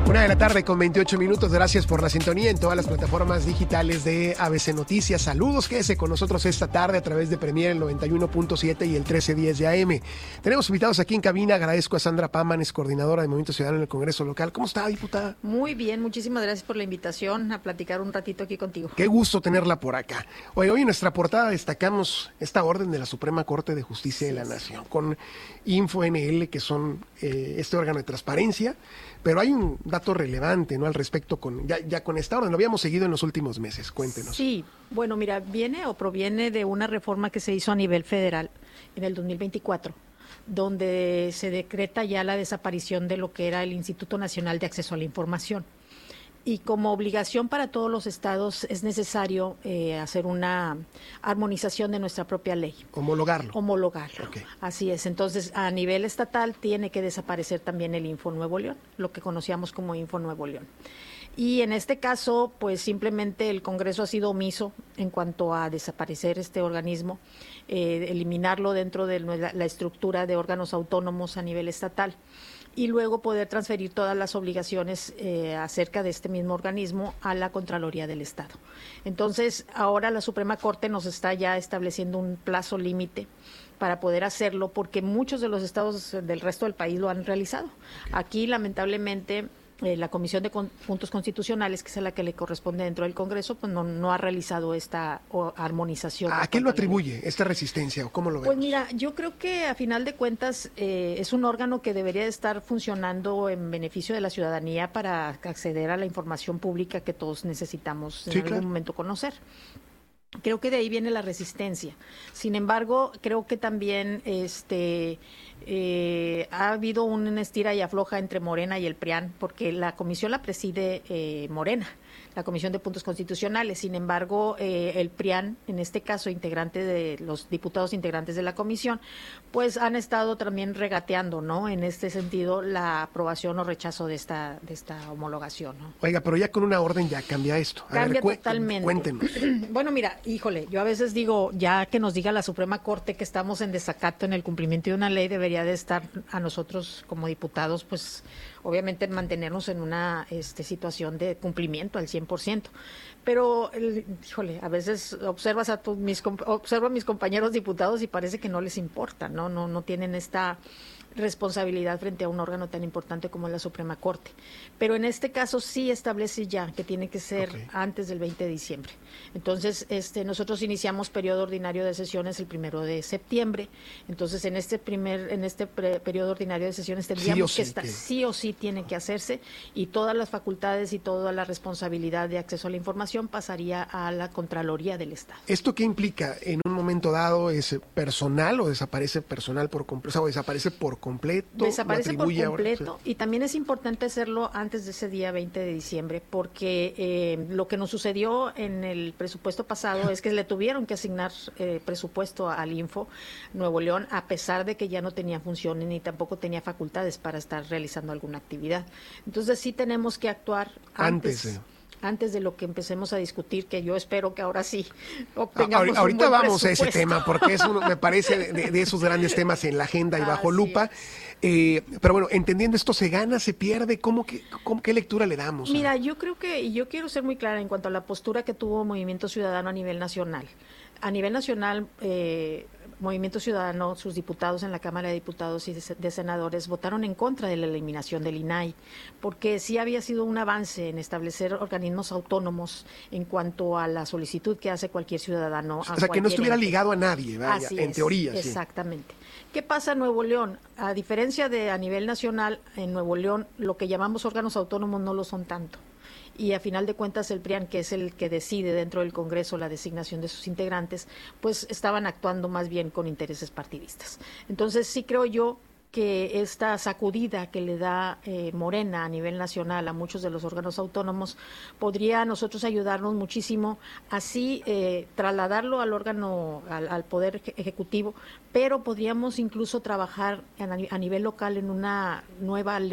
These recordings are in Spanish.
1:28 p.m. Gracias por la sintonía en todas las plataformas digitales de ABC Noticias. Saludos, quédese con nosotros esta tarde a través de Premier el 91.7 y el 1310 de AM. Tenemos invitados aquí en cabina. Agradezco a Sandra Pámanes, coordinadora de Movimiento Ciudadano en el Congreso Local. ¿Cómo está, diputada? Muy bien, muchísimas gracias por la invitación a platicar un ratito aquí contigo. Qué gusto tenerla por acá. Hoy en nuestra portada destacamos esta orden de la Suprema Corte de Justicia de la Nación con InfoNL, que son este órgano de transparencia. Pero hay un dato relevante, ¿no?, al respecto ya con esta orden. Lo habíamos seguido en los últimos meses. Cuéntenos. Sí, bueno, mira, proviene de una reforma que se hizo a nivel federal en el 2024, donde se decreta ya la desaparición de lo que era el Instituto Nacional de Acceso a la Información. Y como obligación para todos los estados es necesario hacer una armonización de nuestra propia ley. Homologarlo. Okay. Así es. Entonces, a nivel estatal tiene que desaparecer también el Info Nuevo León, lo que conocíamos como Info Nuevo León. Y en este caso, pues simplemente el Congreso ha sido omiso en cuanto a desaparecer este organismo, eliminarlo dentro de la estructura de órganos autónomos a nivel estatal, y luego poder transferir todas las obligaciones acerca de este mismo organismo a la Contraloría del Estado. Entonces, ahora la Suprema Corte nos está ya estableciendo un plazo límite para poder hacerlo, porque muchos de los estados del resto del país lo han realizado. Aquí, lamentablemente, la Comisión de Puntos Constitucionales, que es a la que le corresponde dentro del Congreso, pues no ha realizado esta armonización. ¿A qué lo atribuye esta resistencia o cómo lo vemos? Pues mira, yo creo que a final de cuentas es un órgano que debería estar funcionando en beneficio de la ciudadanía para acceder a la información pública que todos necesitamos en algún momento conocer. Creo que de ahí viene la resistencia. Sin embargo, creo que también ha habido un estira y afloja entre Morena y el PRIAN, porque la comisión la preside Morena, la Comisión de Puntos Constitucionales. Sin embargo, el PRIAN, en este caso integrante de los diputados integrantes de la comisión, pues han estado también regateando, ¿no?, en este sentido, la aprobación o rechazo de esta homologación, ¿no? Oiga, pero ya con una orden ya cambia esto. Cambia totalmente. Cuéntenos. Bueno, mira, híjole, yo a veces digo, ya que nos diga la Suprema Corte que estamos en desacato en el cumplimiento de una ley, debería de estar a nosotros como diputados, pues obviamente mantenernos en una situación de cumplimiento al 100%. Pero, híjole, a veces observo a mis compañeros diputados y parece que no les importa, no tienen esta responsabilidad frente a un órgano tan importante como es la Suprema Corte. Pero en este caso sí establece ya que tiene que ser antes del 20 de diciembre. Entonces, nosotros iniciamos periodo ordinario de sesiones el 1 de septiembre. Entonces, en este periodo ordinario de sesiones tendríamos que estar, sí o sí tiene que hacerse, y todas las facultades y toda la responsabilidad de acceso a la información pasaría a la Contraloría del Estado. ¿Esto qué implica? ¿En un momento dado es personal o desaparece personal por completo? O desaparece por completo. Desaparece por completo, y también es importante hacerlo antes de ese día 20 de diciembre, porque lo que nos sucedió en el presupuesto pasado es que le tuvieron que asignar presupuesto al Info Nuevo León, a pesar de que ya no tenía funciones ni tampoco tenía facultades para estar realizando alguna actividad. Entonces sí tenemos que actuar antes de lo que empecemos a discutir, que yo espero que ahora sí obtengamos ahorita vamos a ese tema, porque es uno, me parece, de esos grandes temas en la agenda y bajo lupa. Pero bueno, entendiendo esto, ¿se gana, se pierde? ¿Qué lectura le damos? Mira, yo creo y yo quiero ser muy clara en cuanto a la postura que tuvo Movimiento Ciudadano a nivel nacional. A nivel nacional, Movimiento Ciudadano, sus diputados en la Cámara de Diputados y de Senadores votaron en contra de la eliminación del INAI, porque sí había sido un avance en establecer organismos autónomos en cuanto a la solicitud que hace cualquier ciudadano. O sea, que no estuviera ligado a nadie, vaya, en teoría. Exactamente. ¿Qué pasa en Nuevo León? A diferencia de a nivel nacional, en Nuevo León lo que llamamos órganos autónomos no lo son tanto. Y a final de cuentas el PRIAN, que es el que decide dentro del Congreso la designación de sus integrantes, pues estaban actuando más bien con intereses partidistas. Entonces sí creo yo que esta sacudida que le da Morena a nivel nacional a muchos de los órganos autónomos podría a nosotros ayudarnos muchísimo, así trasladarlo al órgano, al Poder Ejecutivo, pero podríamos incluso trabajar a nivel local en una nueva ley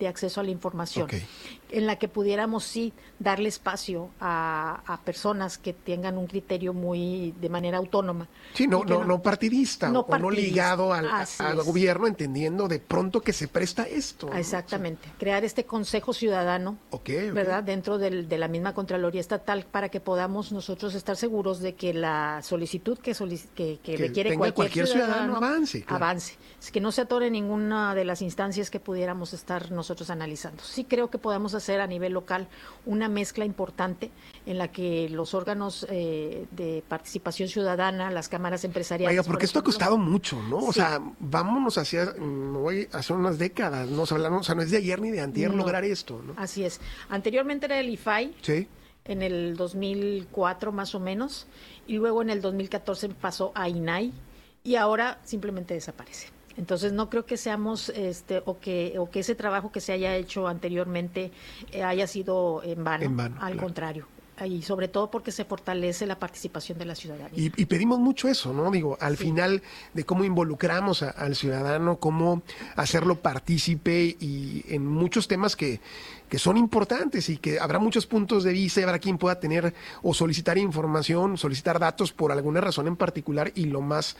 de acceso a la información, Okay. en la que pudiéramos sí darle espacio a personas que tengan un criterio muy de manera autónoma. Sí, no, Y que no partidista, no o no partidista. ligado al Así es. gobierno, entendiendo de pronto que se presta esto, ¿no? Exactamente. Crear este consejo ciudadano, Ok. ¿verdad? Dentro de la misma Contraloría Estatal, para que podamos nosotros estar seguros de que la solicitud que requiere tenga cualquier ciudadano avance, claro. avance. Es que no se atore en ninguna de las instancias que pudiéramos estar nosotros analizando. Sí creo que podemos hacer a nivel local una mezcla importante en la que los órganos de participación ciudadana, las cámaras empresariales... Oiga, porque esto ha costado mucho, ¿no? O Sí. sea, vámonos me voy hace unas décadas, ¿no? O sea, no es de ayer ni de antier No. lograr esto, ¿no? Así es. Anteriormente era el IFAI, Sí. en el 2004 más o menos, y luego en el 2014 pasó a INAI, y ahora simplemente desaparece. Entonces no creo que seamos o que ese trabajo que se haya hecho anteriormente haya sido en vano, al claro. contrario. Y sobre todo porque se fortalece la participación de la ciudadanía. Y pedimos mucho eso, ¿no? Digo, al final de cómo involucramos al ciudadano, cómo hacerlo partícipe y en muchos temas que son importantes y que habrá muchos puntos de vista y habrá quien pueda tener o solicitar información, solicitar datos por alguna razón en particular y lo más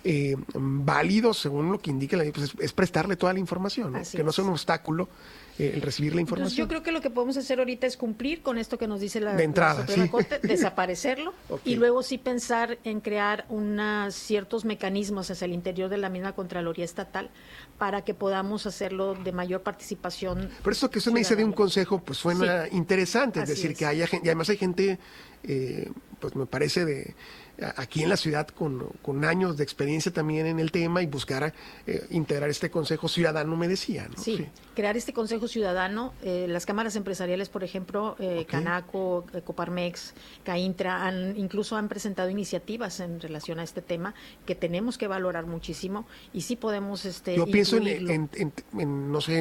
válido, según lo que indica la ley, pues es prestarle toda la información, ¿no? Que no sea un obstáculo el recibir la información. Entonces yo creo que lo que podemos hacer ahorita es cumplir con esto que nos dice de entrada, la Suprema sí. Corte, desaparecerlo, Okay. y luego sí pensar en crear ciertos mecanismos hacia el interior de la misma Contraloría Estatal para que podamos hacerlo de mayor participación. Pero esto que usted me dice de un consejo, pues suena interesante, es Así decir, es. que haya gente, y además hay gente, pues me parece aquí en la ciudad con años de experiencia también en el tema y buscar integrar este consejo ciudadano, me decía, ¿no? Sí, crear este consejo ciudadano, las cámaras empresariales, por ejemplo, Canaco, Coparmex, Caintra, incluso han presentado iniciativas en relación a este tema que tenemos que valorar muchísimo y sí podemos Yo pienso incluirlo. no sé,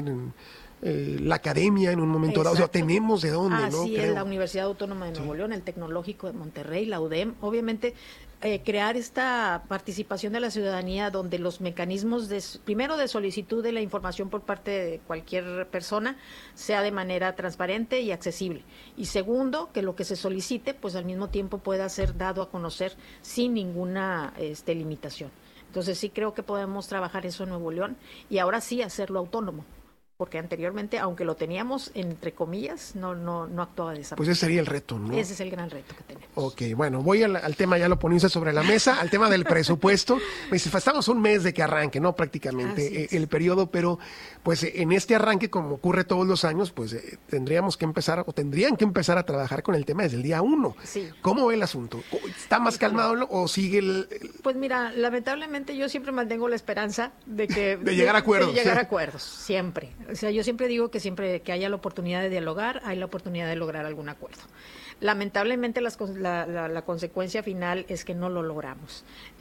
la academia en un momento dado, o sea, Exacto. tenemos de dónde, ¿no? Así es, Creo. la Universidad Autónoma de Nuevo León, el Tecnológico de Monterrey, la UDEM, obviamente crear esta participación de la ciudadanía donde los mecanismos primero de solicitud de la información por parte de cualquier persona sea de manera transparente y accesible, y segundo, que lo que se solicite pues al mismo tiempo pueda ser dado a conocer sin ninguna limitación. Entonces sí creo que podemos trabajar eso en Nuevo León y ahora sí hacerlo autónomo, porque anteriormente, aunque lo teníamos entre comillas, no actuaba de esa Pues manera. ese sería el reto, ¿no? Ese es el gran reto que tenemos. Ok, bueno, voy al tema, ya lo poniese sobre la mesa, al tema del presupuesto. Me dice, estamos un mes de que arranque, ¿no? Prácticamente el periodo, pero pues en este arranque, como ocurre todos los años, pues tendrían que empezar a trabajar con el tema desde el día 1. Sí. ¿Cómo ve el asunto? ¿Está más calmado o sigue Pues mira, lamentablemente yo siempre mantengo la esperanza de que... de llegar a acuerdos? De llegar ¿sí? a acuerdos, siempre. O sea, yo siempre digo que siempre que haya la oportunidad de dialogar, hay la oportunidad de lograr algún acuerdo. Lamentablemente la consecuencia final es que no lo logramos.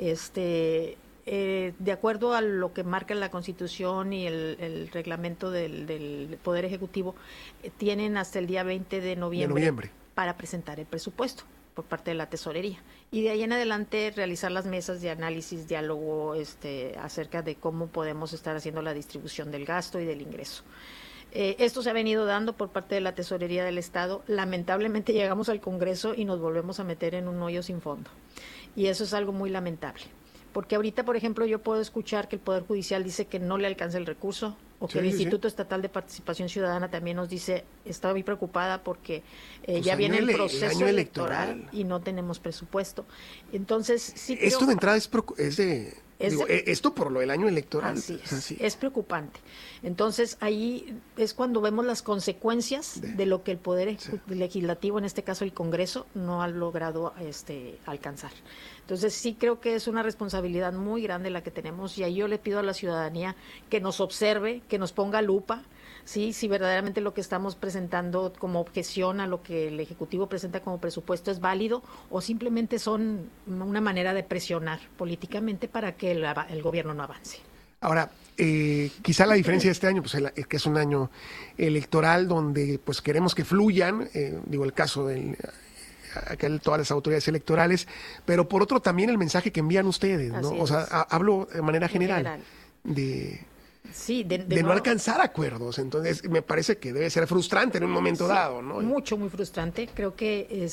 De acuerdo a lo que marca la Constitución y el reglamento del Poder Ejecutivo, tienen hasta el día 20 de noviembre para presentar el presupuesto por parte de la Tesorería. Y de ahí en adelante realizar las mesas de análisis, diálogo acerca de cómo podemos estar haciendo la distribución del gasto y del ingreso. Esto se ha venido dando por parte de la Tesorería del Estado. Lamentablemente llegamos al Congreso y nos volvemos a meter en un hoyo sin fondo. Y eso es algo muy lamentable. Porque ahorita, por ejemplo, yo puedo escuchar que el Poder Judicial dice que no le alcanza el recurso, o que el Instituto Estatal de Participación Ciudadana también nos dice, está muy preocupada porque pues ya viene el proceso año electoral y no tenemos presupuesto. Entonces, sí creo... Esto de entrada esto por lo del año electoral. Así es preocupante. Entonces, ahí es cuando vemos las consecuencias de lo que el Poder Legislativo, en este caso el Congreso, no ha logrado alcanzar. Entonces, sí creo que es una responsabilidad muy grande la que tenemos, y ahí yo le pido a la ciudadanía que nos observe, que nos ponga lupa, ¿sí? Si verdaderamente lo que estamos presentando como objeción a lo que el Ejecutivo presenta como presupuesto es válido, o simplemente son una manera de presionar políticamente para que el gobierno no avance. Ahora, quizá la diferencia de este año, pues es que es un año electoral donde pues queremos que fluyan, el caso del... todas las autoridades electorales, pero por otro también el mensaje que envían ustedes, ¿no? O sea, hablo de manera general. Sí, de no alcanzar acuerdos. Entonces, me parece que debe ser frustrante en un momento dado, ¿no? Mucho, muy frustrante. Creo que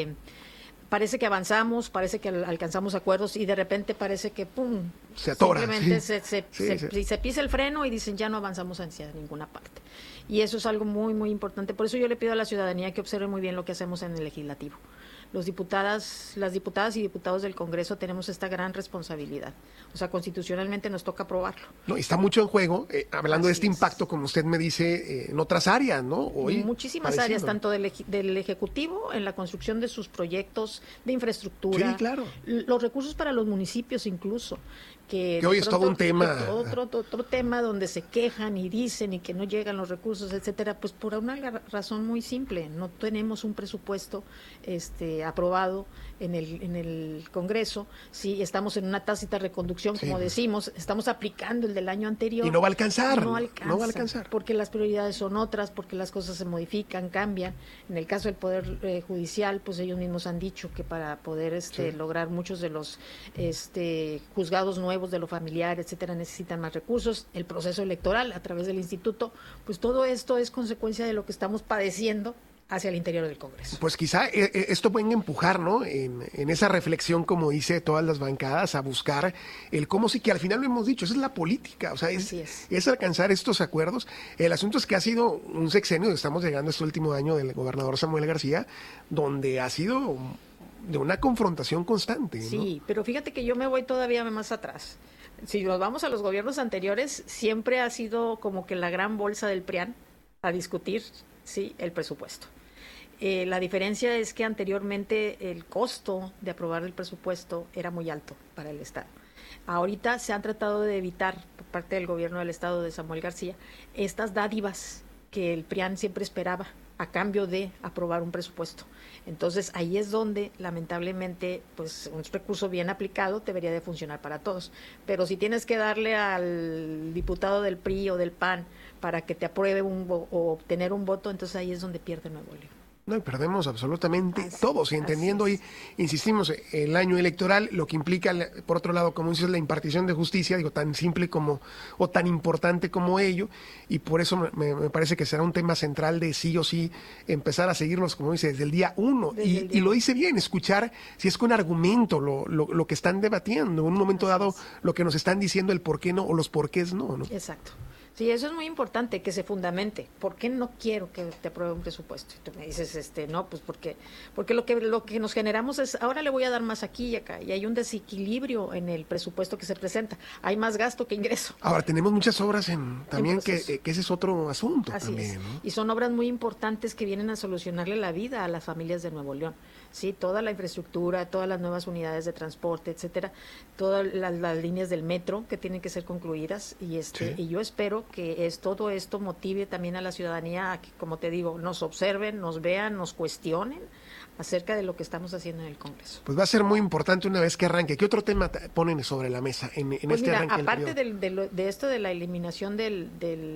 parece que avanzamos, parece que alcanzamos acuerdos y de repente parece que ¡pum! Se atora. Simplemente se pisa el freno y dicen ya no avanzamos hacia ninguna parte. Y eso es algo muy, muy importante. Por eso yo le pido a la ciudadanía que observe muy bien lo que hacemos en el legislativo. Las diputadas y diputados del Congreso tenemos esta gran responsabilidad. O sea, constitucionalmente nos toca aprobarlo. No, está mucho en juego, hablando de este impacto, como usted me dice, en otras áreas, ¿no? Hoy, muchísimas áreas, tanto del Ejecutivo, en la construcción de sus proyectos de infraestructura. Sí, claro. Los recursos para los municipios incluso. Que hoy es todo un tema. Otro tema donde se quejan y dicen y que no llegan los recursos, etcétera, pues por una razón muy simple, no tenemos un presupuesto aprobado en el Congreso, sí, estamos en una tácita reconducción, como decimos, estamos aplicando el del año anterior. Y no va a alcanzar. No va a alcanzar. Porque las prioridades son otras, porque las cosas se modifican, cambian. En el caso del Poder Judicial, pues ellos mismos han dicho que para poder lograr muchos de los juzgados nuevos de lo familiar, etcétera, necesitan más recursos. El proceso electoral a través del instituto, pues todo esto es consecuencia de lo que estamos padeciendo hacia el interior del Congreso. Pues quizá esto venga a empujar, ¿no? En esa reflexión, como dice todas las bancadas, a buscar el cómo sí, que al final lo hemos dicho, esa es la política, o sea, es alcanzar estos acuerdos. El asunto es que ha sido un sexenio, estamos llegando a este último año del gobernador Samuel García, donde ha sido de una confrontación constante, ¿no? Sí, pero fíjate que yo me voy todavía más atrás. Si nos vamos a los gobiernos anteriores, siempre ha sido como que la gran bolsa del PRIAN a discutir, sí, el presupuesto. La diferencia es que anteriormente el costo de aprobar el presupuesto era muy alto para el Estado. Ahorita se han tratado de evitar, por parte del gobierno del Estado de Samuel García, estas dádivas que el PRIAN siempre esperaba a cambio de aprobar un presupuesto. Entonces, ahí es donde, lamentablemente, pues un recurso bien aplicado debería de funcionar para todos. Pero si tienes que darle al diputado del PRI o del PAN para que te apruebe o obtener un voto, entonces ahí es donde pierde Nuevo León. No, y perdemos absolutamente todos, y entendiendo y insistimos, el año electoral, lo que implica, por otro lado, como dices, la impartición de justicia, digo, tan simple como, o tan importante como ello, y por eso me parece que será un tema central de sí o sí empezar a seguirnos, como dice, desde el día uno, y lo dice bien, escuchar si es con argumento lo que están debatiendo, en un momento dado, lo que nos están diciendo, el por qué no, o los porqués no, ¿no? Exacto. Sí, eso es muy importante, que se fundamente. ¿Por qué no quiero que te apruebe un presupuesto? Y tú me dices, no, pues porque lo que nos generamos es, ahora le voy a dar más aquí y acá, y hay un desequilibrio en el presupuesto que se presenta. Hay más gasto que ingreso. Ahora, tenemos muchas obras también que ese es otro asunto. Así también, es. ¿no? Y son obras muy importantes que vienen a solucionarle la vida a las familias de Nuevo León. Sí, toda la infraestructura, todas las nuevas unidades de transporte, etcétera, todas las líneas del metro que tienen que ser concluidas, y y yo espero que todo esto motive también a la ciudadanía a que, como te digo, nos observen, nos vean, nos cuestionen acerca de lo que estamos haciendo en el Congreso. Pues va a ser muy importante una vez que arranque. ¿Qué otro tema ponen sobre la mesa en pues este mira, arranque? Aparte de esto de la eliminación del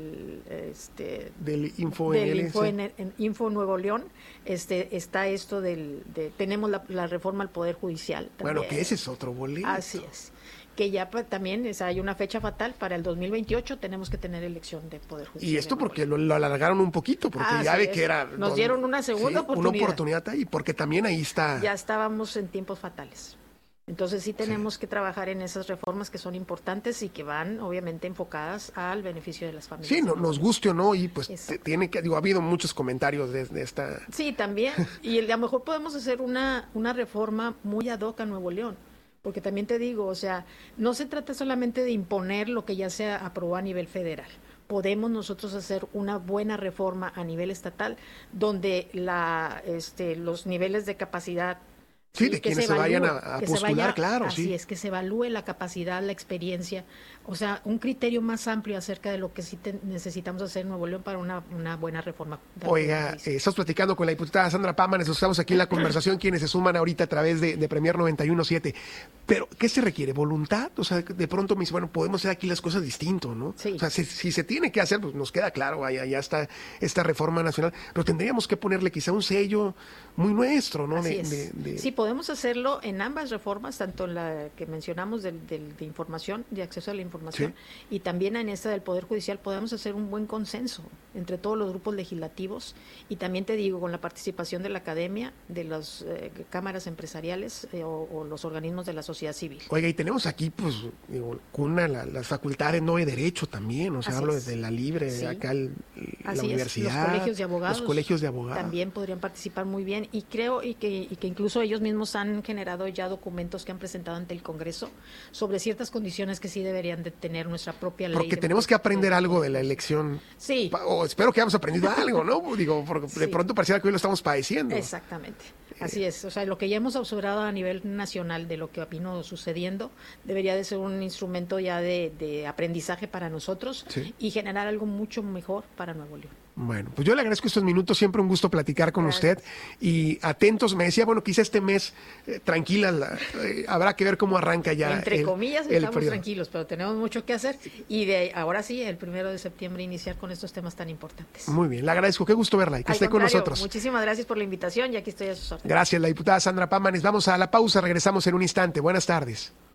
Info Nuevo León, está esto tenemos la reforma al Poder Judicial. También. Bueno, que ese es otro boleto. Así es. Que ya también hay una fecha fatal para el 2028, tenemos que tener elección de Poder Judicial. Y esto porque lo alargaron un poquito, porque ya ve que era... Nos dieron una segunda oportunidad. Una oportunidad ahí, porque también ahí está... Ya estábamos en tiempos fatales. Entonces sí tenemos que trabajar en esas reformas que son importantes y que van obviamente enfocadas al beneficio de las familias. Sí, nos guste o no, y pues ha habido muchos comentarios de esta... Sí, también, y a lo mejor podemos hacer una reforma muy ad hoc a Nuevo León. Porque también te digo, o sea, no se trata solamente de imponer lo que ya se aprobó a nivel federal. Podemos nosotros hacer una buena reforma a nivel estatal donde los niveles de capacidad... Sí, de quienes se vayan a postular, claro. Así es, que se evalúe la capacidad, la experiencia, o sea, un criterio más amplio acerca de lo que sí necesitamos hacer en Nuevo León para una buena reforma. Oiga, estamos platicando con la diputada Sandra Pámanes, estamos aquí en la conversación, quienes se suman ahorita a través de Premier 91.7. Pero, ¿qué se requiere? ¿Voluntad? O sea, de pronto me dice, bueno, podemos hacer aquí las cosas distinto, ¿no? Sí. O sea, si se tiene que hacer, pues nos queda claro, ya está esta reforma nacional, pero tendríamos que ponerle quizá un sello muy nuestro, ¿no? Así es. Sí, podemos hacerlo en ambas reformas, tanto en la que mencionamos de información, de acceso a la información, y también en esta del Poder Judicial. Podemos hacer un buen consenso entre todos los grupos legislativos, y también te digo, con la participación de la academia, de las cámaras empresariales o los organismos de la sociedad civil. Oiga, y tenemos aquí, pues, digo, las facultades, no, de derecho también, o sea, hablo desde la Libre, acá la universidad, los colegios de abogados también podrían participar muy bien, y creo y que incluso ellos mismos han generado ya documentos que han presentado ante el Congreso sobre ciertas condiciones que sí deberían de tener nuestra propia ley. Porque tenemos que aprender algo de la elección. Sí. O espero que hayamos aprendido algo, ¿no? Digo, porque de pronto pareciera que hoy lo estamos padeciendo. Exactamente. Así es, o sea, lo que ya hemos observado a nivel nacional de lo que vino sucediendo debería de ser un instrumento ya de aprendizaje para nosotros y generar algo mucho mejor para Nuevo León. Bueno, pues yo le agradezco estos minutos, siempre un gusto platicar con usted, y atentos. Me decía, bueno, quizá este mes tranquila, habrá que ver cómo arranca ya. Entre comillas, estamos tranquilos, pero tenemos mucho que hacer, y ahora sí, el 1 de septiembre iniciar con estos temas tan importantes. Muy bien, le agradezco, qué gusto verla y que esté con nosotros. Muchísimas gracias por la invitación y aquí estoy a sus órdenes. Gracias, la diputada Sandra Pámanes. Vamos a la pausa, regresamos en un instante. Buenas tardes.